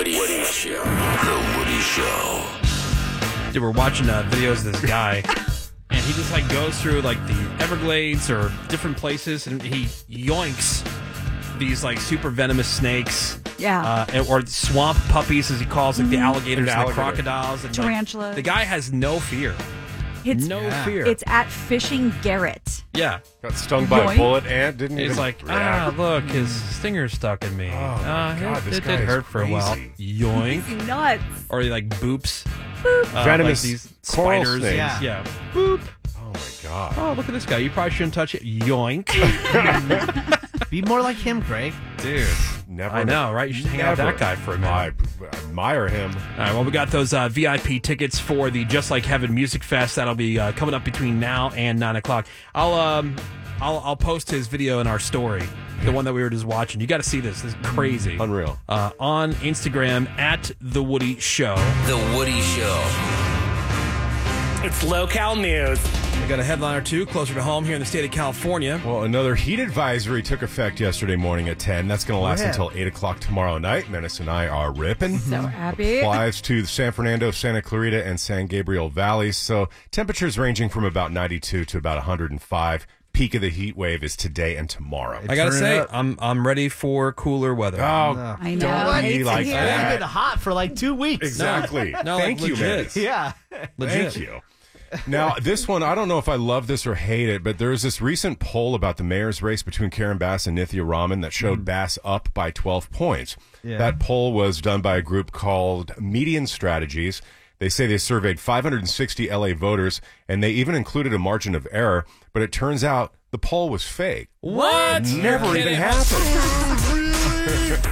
Woody Show. The Woody Show. Dude, we're watching videos of this guy, and he just like goes through like the Everglades or different places, and he yoinks these like super venomous snakes. Yeah. Or swamp puppies, as he calls like the alligators and the crocodiles. And, tarantulas. Like, the guy has no fear. No fear. It's at Fishing Garrett. Yeah. Got stung by a bullet and didn't He's even like, react. look, his stinger's stuck in me. Oh, my God, this it guy did is hurt for a while. crazy. Yoink. He's nuts. Or he like boops. Venomous like these coral spiders. snakes. Yeah. Boop. Oh, my God. Oh, look at this guy. You probably shouldn't touch it. Yoink. Be more like him, Greg. Dude. Never. I know, right? You should hang out with that guy for a minute. I admire him. All right, well, we got those VIP tickets for the Just Like Heaven Music Fest. That'll be coming up between now and 9 o'clock. I'll post his video in our story, the one that we were just watching. You got to see this. This is crazy. Unreal. On Instagram, at The Woody Show. The Woody Show. It's local news. We got a headline or two closer to home here in the state of California. Well, another heat advisory took effect yesterday morning at 10. That's going to last until 8 o'clock tomorrow night. Menace and I are ripping. So happy. Applies to the San Fernando, Santa Clarita, and San Gabriel valleys. So temperatures ranging from about 92 to about 105. Peak of the heat wave is today and tomorrow. I gotta Turn it say, up. I'm ready for cooler weather. Oh, I know. don't be It's like here. It's that. been hot for like 2 weeks. Exactly. No, Thank like you, legit. man. Yeah. Legit. Thank you. Now, this one, I don't know if I love this or hate it, but there was this recent poll about the mayor's race between Karen Bass and Nithya Raman that showed Bass up by 12 points. Yeah. That poll was done by a group called Median Strategies. They say they surveyed 560 LA voters, and they even included a margin of error, but it turns out the poll was fake. What? Never You're even kidding. happened.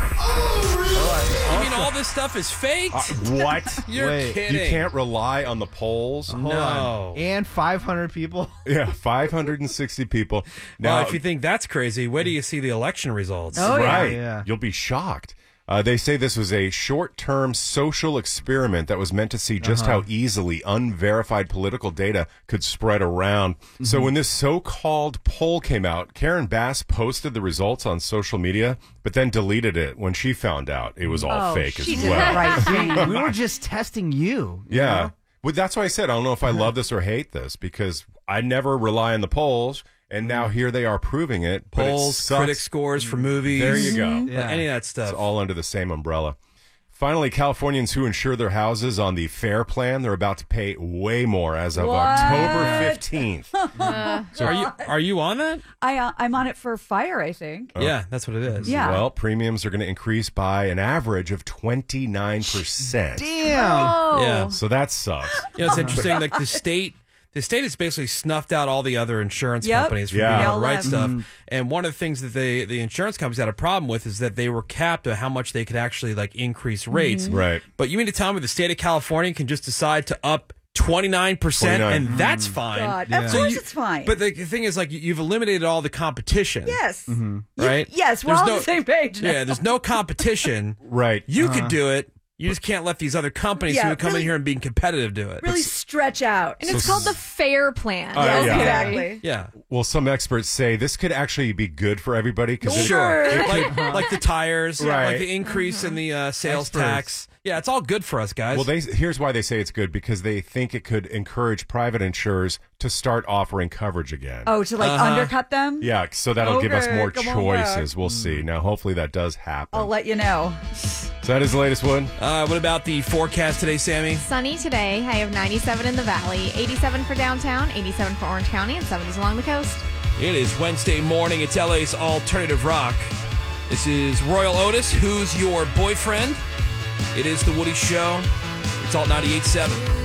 You mean all this stuff is faked? What? You're Wait. kidding. You can't rely on the polls. Hold No. on. And 500 people. Yeah, 560 people. Now, Well, if you think that's crazy, wait till you see the election results. Oh, yeah. right. Yeah. You'll be shocked. They say this was a short-term social experiment that was meant to see just how easily unverified political data could spread around. So when this so-called poll came out, Karen Bass posted the results on social media, but then deleted it when she found out it was all fake she as did well. the right thing. We were just testing you. Yeah. Well, that's why I said I don't know if I love this or hate this, because I never rely on the polls, and now here they are proving it. But it Polls, sucks. critic scores for movies. There you go. Yeah. Any of that stuff. It's all under the same umbrella. Finally, Californians who insure their houses on the FAIR plan, they're about to pay way more as of What? October 15th. So are you on that? I'm on it for fire, I think. Yeah, that's what it is. Yeah. Well, premiums are going to increase by an average of 29%. Damn. Oh. Yeah. So that sucks. You know, it's interesting. Like the state has basically snuffed out all the other insurance Yep. companies from Yeah. being able They to all write left. stuff. And one of the things that the insurance companies had a problem with is that they were capped on how much they could actually like increase rates. Right. But you mean to tell me the state of California can just decide to up 29%, 29. and that's fine? God. Of course it's fine. But the thing is, like, you've eliminated all the competition. yes. Right? Yes, we're There's all no- on the same page now. Yeah, there's no competition. Right. You could do it. You just can't let these other companies Yeah, who come really- in here and being competitive do it. Really stretch out. And it's called the FAIR plan. yeah. Exactly. Yeah. Well, some experts say this could actually be good for everybody because Sure. like the tires, Right. like the increase in the sales Experts. tax. Yeah, it's all good for us, guys. Well, here's why they say it's good, because they think it could encourage private insurers to start offering coverage again. Oh, to like undercut them? Yeah, so that'll give us Okay, more come on back. choices. We'll see. Now, hopefully that does happen. I'll let you know. So that is the latest one. what about the forecast today, Sammy? Sunny today. High of 97 in the valley, 87 for downtown, 87 for Orange County, and 70s along the coast. It is Wednesday morning. It's LA's Alternative Rock. This is Royal Otis. Who's your boyfriend? It is The Woody Show. It's Alt 98.7.